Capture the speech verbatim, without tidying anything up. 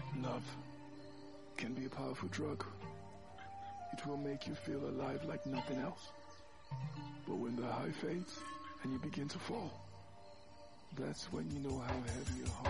Love can be a powerful drug. It will make you feel alive like nothing else. But when the high fades and you begin to fall, that's when you know how heavy your heart